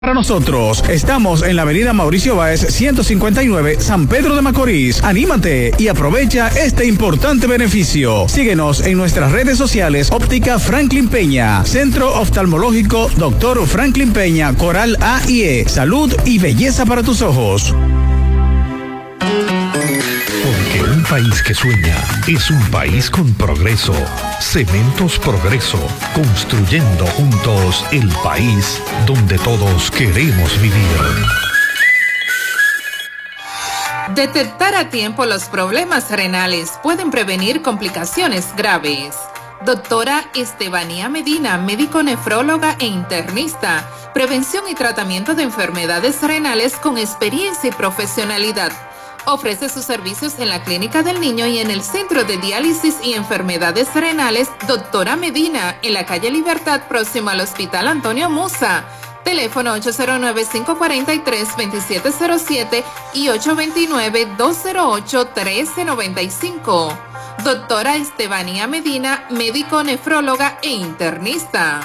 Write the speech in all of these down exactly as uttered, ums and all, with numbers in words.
Para nosotros, estamos en la avenida Mauricio Báez, ciento cincuenta y nueve, San Pedro de Macorís. Anímate y aprovecha este importante beneficio. Síguenos en nuestras redes sociales, Óptica Franklin Peña, Centro Oftalmológico Doctor Franklin Peña, Coral A y E, salud y belleza para tus ojos. Porque un país que sueña es un país con progreso. Cementos Progreso, construyendo juntos el país donde todos queremos vivir. Detectar a tiempo los problemas renales pueden prevenir complicaciones graves. Doctora Estebanía Medina, médico nefróloga e internista. Prevención y tratamiento de enfermedades renales con experiencia y profesionalidad. Ofrece sus servicios en la Clínica del Niño y en el Centro de Diálisis y Enfermedades Renales Doctora Medina, en la calle Libertad, próximo al Hospital Antonio Musa. Teléfono ocho cero nueve, cinco cuatro tres, dos siete cero siete y ocho dos nueve, dos cero ocho, uno tres nueve cinco. Doctora Estebanía Medina, médico nefróloga e internista.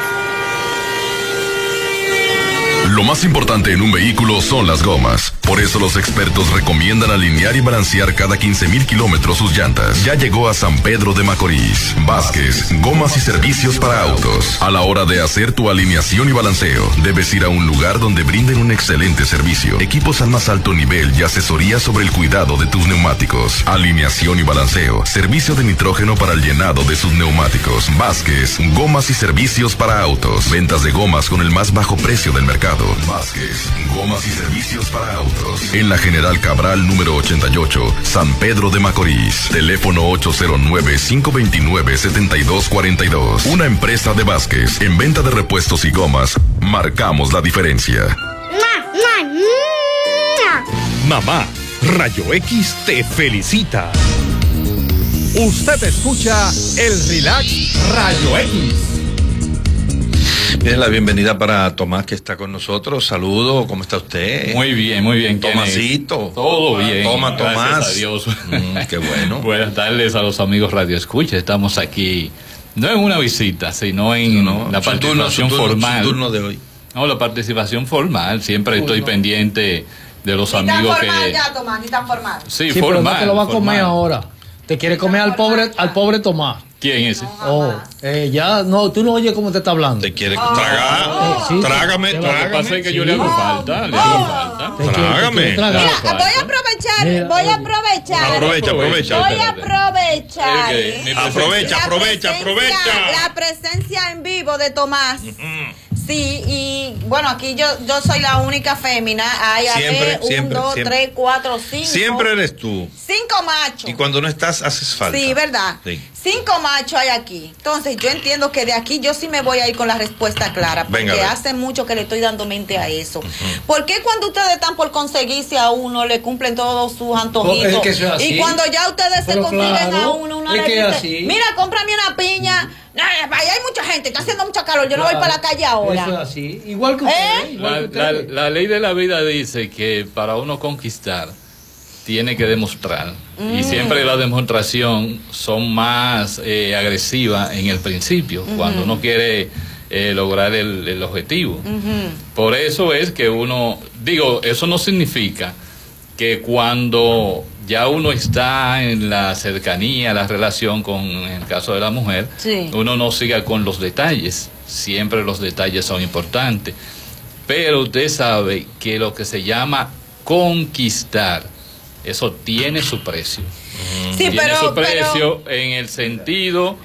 Lo más importante en un vehículo son las gomas. Por eso los expertos recomiendan alinear y balancear cada quince mil kilómetros sus llantas. Ya llegó a San Pedro de Macorís. Vázquez, gomas y servicios para autos. A la hora de hacer tu alineación y balanceo, debes ir a un lugar donde brinden un excelente servicio. Equipos al más alto nivel y asesoría sobre el cuidado de tus neumáticos. Alineación y balanceo. Servicio de nitrógeno para el llenado de sus neumáticos. Vázquez, gomas y servicios para autos. Ventas de gomas con el más bajo precio del mercado. Vázquez, gomas y servicios para autos. En la General Cabral número ochenta y ocho, San Pedro de Macorís. Teléfono ocho cero nueve, cinco dos nueve, siete dos cuatro dos. Una empresa de Vázquez. En venta de repuestos y gomas, marcamos la diferencia. Mamá, Rayo X te felicita. Usted escucha el Relax Rayo X. Bien, la bienvenida para Tomás, que está con nosotros. Saludos, ¿cómo está usted? Muy bien, muy bien. Tomasito. Todo bien. Toma, Tomás. Gracias a Dios. Mm, qué bueno. Buenas tardes a los amigos Radio Escucha. Estamos aquí, no en una visita, sino en no, no. la participación turno, formal. Su turno de hoy. No, la participación formal. Siempre estoy no. pendiente de los ni amigos tan formal que... ya, Tomás, ni tan formal. Sí, sí, formal. pero no te lo va a comer formal. ahora. Te quiere comer al pobre, al pobre Tomás. ¿Quién es ese? Oh, eh, ya, no, tú no oyes cómo te está hablando. Te quiere oh, tragar. Oh, sí, trágame, te, trágame. Lo que pasa es que sí. yo le hago falta, le hago falta. Te trágame. Quiere, te quiere Mira, voy a aprovechar, Mira, voy a aprovechar. Aprovecha, aprovecha. Voy a aprovechar. Okay, aprovecha, aprovecha, aprovecha. La presencia en vivo de Tomás. Uh-huh. Sí, y bueno, aquí yo yo soy la única fémina. Hay siempre, un, siempre, dos, siempre. tres, cuatro, cinco. Siempre eres tú. Cinco machos. Y cuando no estás, haces falta. Sí, ¿verdad? Sí. Cinco machos hay aquí. Entonces, yo entiendo que de aquí yo sí me voy a ir con la respuesta clara. Porque Venga, hace mucho que le estoy dando mente a eso. Uh-huh. ¿Por qué cuando ustedes están por conseguirse a uno, le cumplen todos sus antojitos? Es que eso es así. Y cuando ya ustedes se Pero consiguen claro, a uno, una es le que dice, así. mira, cómprame una piña. No, ahí hay mucha gente, está haciendo mucho calor, yo no voy para la calle ahora. Eso es así. Igual que ustedes. ¿Eh? Igual La, que ustedes. la, la ley de la vida dice que para uno conquistar tiene que demostrar. Mm. Y siempre la demostración son más eh, agresivas en el principio, mm-hmm. cuando uno quiere eh, lograr el, el objetivo. Mm-hmm. Por eso es que uno, digo, eso no significa que cuando ya uno está en la cercanía, la relación con, en el caso de la mujer, sí. uno no siga con los detalles. Siempre los detalles son importantes. Pero usted sabe que lo que se llama conquistar, eso tiene su precio. Sí, tiene pero, su precio pero... en el sentido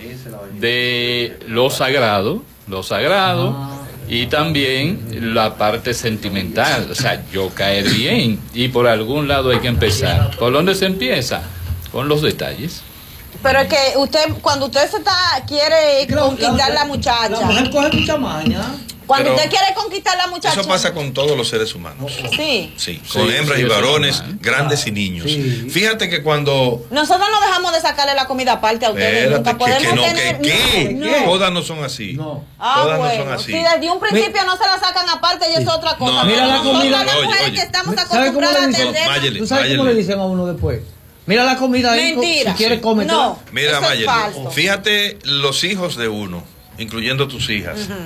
de lo sagrado, lo sagrado, ah. y también la parte sentimental. O sea, yo caer bien, y por algún lado hay que empezar. ¿Por dónde se empieza? Con los detalles. Pero es que usted, cuando usted se está quiere conquistar la, la muchacha, la mujer coge mucha maña. Cuando Pero usted quiere conquistar la muchacha. Eso pasa con todos los seres humanos. Sí. Sí, con sí, hembras sí, y varones, normal. grandes ah, y niños. Sí. Fíjate que cuando... Nosotros no dejamos de sacarle la comida aparte a ustedes. Espérate, nunca que, podemos que no, tener... que, ¿qué? No. Todas no son así. No. Ah, Todas bueno. no son así. Si desde un principio no se la sacan aparte, y eso es otra cosa. No, Mira la Nosotros comida. las Oye, mujeres oye. que estamos ¿Sabe cómo acostumbradas le a dicen? atender... Máyele, ¿Tú sabes máyele. cómo le dicen a uno después? Mira la comida ahí. Mentira. Si quiere, come. No. Mira, eso es Mayeli, falso. fíjate los hijos de uno, incluyendo tus hijas. Uh-huh.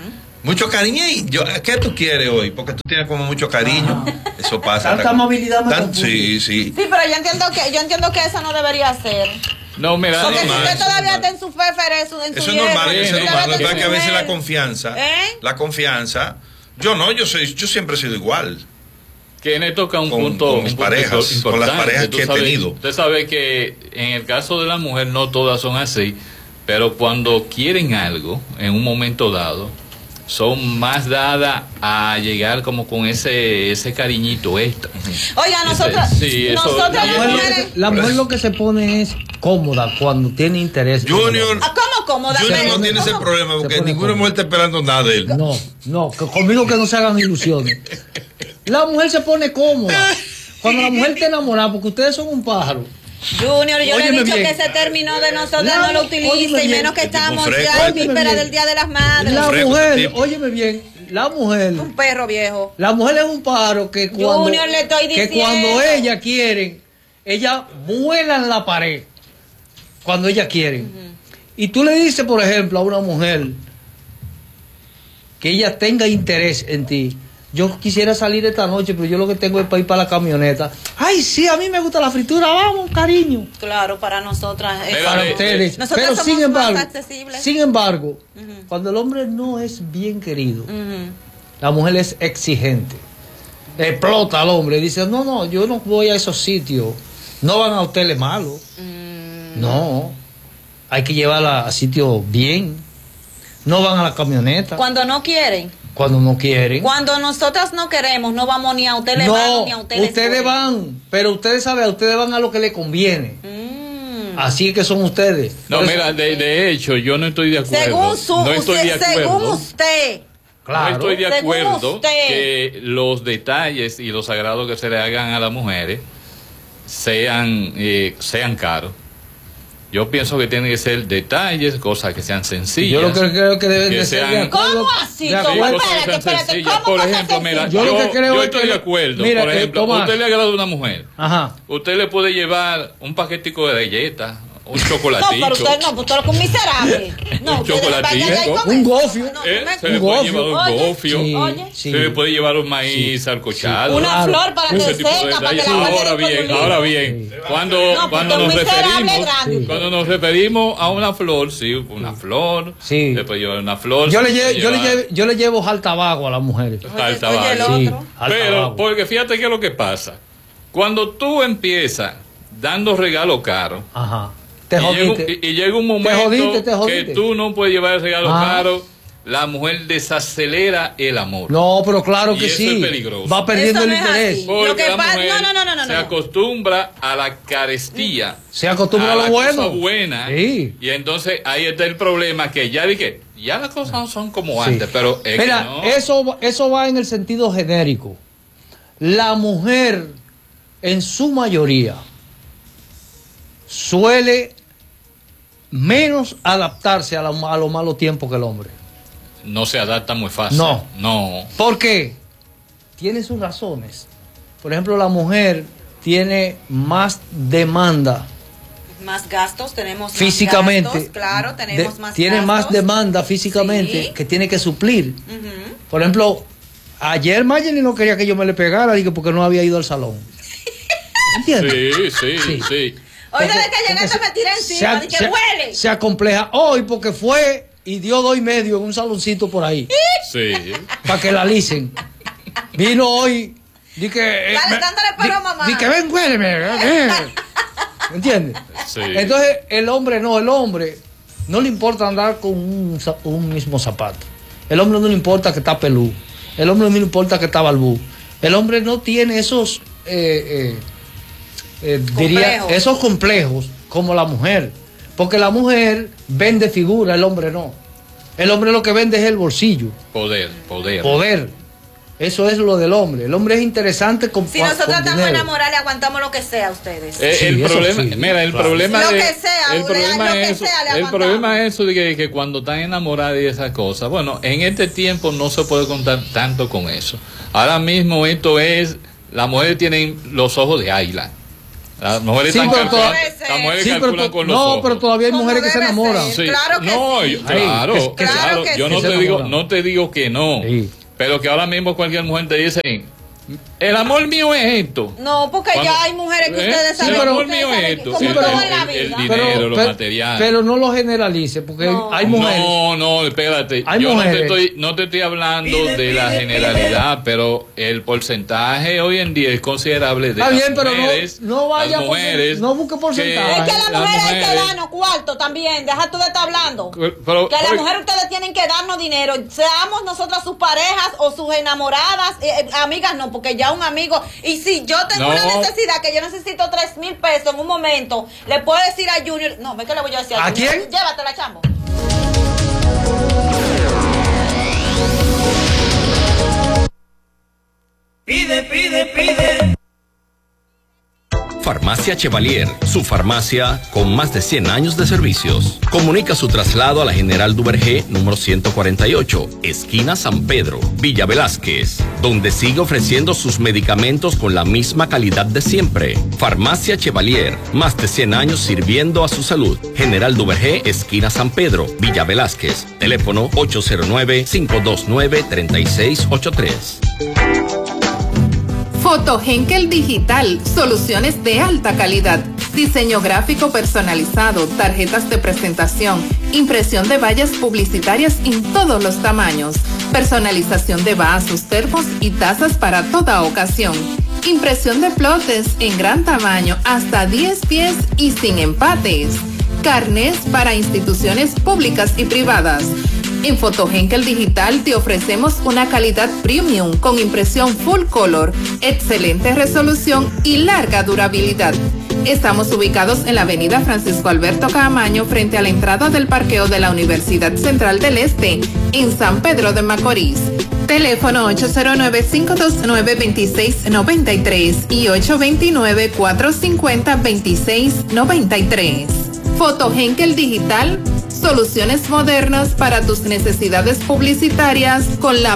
Mucho cariño y yo, ¿qué tú quieres hoy? Porque tú tienes como mucho cariño. Ah. Eso pasa. Tanta amabilidad me tan, Sí, sí. Sí, pero yo entiendo que yo entiendo que eso no debería ser. No, mira, porque si normal, usted todavía está en su fe, en su en Eso su es normal, hierro, eso es normal. Lo que pasa es que a veces mujer. la confianza, ¿Eh? la confianza, yo no, yo soy, yo siempre he sido igual. Que me toca un con, punto, con mis un punto parejas, importante. con las parejas Tú que he sabes, tenido. Usted sabe que en el caso de la mujer no todas son así, pero cuando quieren algo en un momento dado, son más dadas a llegar como con ese ese cariñito extra. Oiga, nosotros, sí, eso, nosotros La las mujer, mujeres. la mujer lo que se pone es cómoda cuando tiene interés. Junior, Ah, ¿cómo cómoda? Junior Pero, no tiene ¿cómo? ese problema porque pone ninguna mujer está esperando nada de él. No, no, que conmigo que no se hagan ilusiones. La mujer se pone cómoda. Cuando la mujer está enamorada, porque ustedes son un pájaro. Junior, yo le he Óyeme dicho bien. que ese término de nosotros La- no lo óyeme utilice, y bien. menos que Este tipo estamos fresco, ya en óyeme víspera bien. del Día de las Madres. La fresco mujer, ese tipo. óyeme bien, la mujer, Un perro viejo. la mujer es un pájaro que cuando, Junior, le estoy que diciendo. cuando ella quieren, ella vuela en la pared. Cuando ella quieren. Y tú le dices, por ejemplo, a una mujer que ella tenga interés en ti. Yo quisiera salir esta noche, pero yo lo que tengo es para ir para la camioneta. Ay, sí, a mí me gusta la fritura, vamos, cariño. Claro, para nosotras. eh, Pero Para de- ustedes. Nosotros Pero somos sin más embargo, accesibles. sin embargo, Ujú. cuando el hombre no es bien querido, Ujú. la mujer es exigente. Explota al hombre. Dice, no, no, yo no voy a esos sitios. No van a hoteles malos. Mm. No. Hay que llevarla a sitios bien. No van a la camioneta Cuando no quieren. cuando no quieren. Cuando nosotras no queremos, no vamos ni a hoteles No, malos ni a hoteles ustedes buenos. van, pero ustedes saben, ustedes van a lo que les conviene. Mm. Así que son ustedes. No, Por eso- mira, de, de hecho, yo no estoy de acuerdo. Según su, no estoy usted, de acuerdo. según usted. Claro. No estoy de Según acuerdo usted. que los detalles y los sagrados que se le hagan a las mujeres sean, eh, sean caros. Yo pienso que tienen que ser detalles, cosas que sean sencillas. Yo lo que creo que deben que de ser sean- de acuerdo- ¿Cómo así? de ¿Cómo? Sí, acuerdo- cosas que Espérate, sean espérate, sencillas. ¿cómo Por cosas ejemplo, mira, sencillas? Yo yo, lo que creo yo es estoy que- de acuerdo. mira, Por eh, ejemplo, Tomás. usted le agrada a una mujer. Ajá. Usted le puede llevar un paquetico de galletas, un No, chocolatito. pero usted no, pues usted es un miserable. No, Un usted chocolatito. vaya ahí con Un eso. gofio. No, ¿Eh? no me- Se le Un puede gofio. llevar un Oye, gofio. Sí, Oye. sí. Se le puede llevar un maíz salcochado. Una Claro. flor para que Ese tipo de seca, para que detalles. la guarde Ahora después de un bien, libro. ahora bien, cuando, No, cuando porque nos es miserable referimos, grande. Sí. cuando nos referimos a una flor, sí, una flor, Sí. le puede llevar una flor. Yo se le, puede llevo, yo, le llevar llevo, yo le llevo jaltabago a las mujeres. Oye, al oye, tabaco. el Sí, otro. Pero, jaltabago. porque fíjate qué es lo que pasa. Cuando tú empiezas dando regalos caros, Ajá. Te y llega, un- jodiste. y, y llega un momento jodiste, te jodiste. que tú no puedes llevar el regalo Ah. caro, la mujer desacelera el amor. No, pero claro Y que eso sí. es peligroso. Va perdiendo Eso el no es interés. así. Porque Lo que la pasa- mujer no, no, no, no, no, se no. acostumbra a la carestía. Se acostumbra a a la lo bueno. cosa buena. Sí. Y entonces ahí está el problema que ya dije, ya las cosas no son como Sí. antes, pero es Mira, que no. eso, va- eso va en el sentido genérico. La mujer, en su mayoría, suele menos adaptarse a, la- a los malos tiempos que el hombre. No se adapta muy fácil. No. No. ¿Por qué? Tiene sus razones. Por ejemplo, la mujer tiene más demanda Más gastos, tenemos más físicamente. gastos, claro, tenemos De- más tiene gastos. más demanda físicamente Sí. que tiene que suplir. Ujú. Por ejemplo, ayer Mayeli no quería que yo me le pegara, dije, porque no había ido al salón. ¿Entiendes? Sí, sí, Sí. sí. Hoy desde Porque- que llegaste porque me tiré se- encima, se- dije, se- huele. Se acompleja hoy porque fue y dio dos y medio en un saloncito por ahí Sí. para que la licen. Vino hoy, di que. eh, Dale, me- dándole paro di- a mamá. Di que ven, huéleme. eh. ¿Entiendes? Sí. Entonces, el hombre no, el hombre no le importa andar con un, za- un mismo zapato. El hombre no le importa que está pelú. El hombre no le importa que está balbú. El hombre no tiene esos, eh, eh, eh, diría, Complejos. esos complejos como la mujer. Porque la mujer vende figura, el hombre no. El hombre lo que vende es el bolsillo, Poder, poder. poder. Eso es lo del hombre. El hombre es interesante con Si con nosotros estamos dinero. enamorados, le aguantamos lo que sea a ustedes. Eh, Sí, el eso problema, sí, mira, el claro. problema Lo de- que sea, el lo problema que es eso, sea, le el aguantamos. problema es eso de que, que cuando están enamoradas y esas cosas, bueno, en este tiempo no se puede contar tanto con eso. Ahora mismo esto es, las mujeres tienen los ojos de águila. Las mujeres Sí, están pero calculando, toda- las mujeres Sí, pero calculan to- con los no, ojos. pero todavía hay Como mujeres que se debe enamoran. ser. Sí, Claro que no, sí. yo- claro, Sí, que- que- claro. Claro que Yo no sí. te Se digo, enamoran. no te digo que no, Sí. pero que ahora mismo cualquier mujer te dice, el amor mío es esto. No, porque Cuando- ya hay mujeres que ¿Eh? ustedes Sí, saben. el amor ustedes mío es saben esto. como El, todo en la el- el vida. dinero, lo pero- material. Pero no lo generalice, porque No. hay mujeres. No, no, espérate. Hay Yo no te, mujeres. estoy, no te estoy hablando de la generalidad, pero el porcentaje hoy en día es considerable de Está las bien, pero no- mujeres. no vaya las por- mujeres no busque porcentaje. Es que a las las mujeres hay que mujeres- darnos cuarto también. Deja tú de estar hablando. Pero- que a las pero- mujeres ustedes tienen que darnos dinero. Seamos nosotras sus parejas o sus enamoradas. eh, eh, amigas no, porque ya un amigo. Y si yo tengo No. una necesidad que yo necesito tres mil pesos en un momento, le puedo decir a Junior. No, ve que le voy a decir a, ¿A Junior. quién? Llévatela, chambo. Pide, pide, pide. Farmacia Chevalier, su farmacia con más de cien años de servicios. Comunica su traslado a la General Duvergé, número ciento cuarenta y ocho, esquina San Pedro, Villa Velázquez, donde sigue ofreciendo sus medicamentos con la misma calidad de siempre. Farmacia Chevalier, más de cien años sirviendo a su salud. General Duvergé, esquina San Pedro, Villa Velázquez. Teléfono ocho cero nueve, cinco dos nueve, tres seis ocho tres. Fotohenkel Digital, soluciones de alta calidad, diseño gráfico personalizado, tarjetas de presentación, impresión de vallas publicitarias en todos los tamaños, personalización de vasos, termos y tazas para toda ocasión, impresión de plotes en gran tamaño hasta diez pies y sin empates, carnés para instituciones públicas y privadas. En Fotohenkel Digital te ofrecemos una calidad premium con impresión full color, excelente resolución y larga durabilidad. Estamos ubicados en la avenida Francisco Alberto Caamaño frente a la entrada del parqueo de la Universidad Central del Este en San Pedro de Macorís. Teléfono ocho cero nueve, cinco dos nueve, dos seis nueve tres y ocho dos nueve, cuatro cinco cero, dos seis nueve tres. Fotohenkel Digital, soluciones modernas para tus necesidades publicitarias con la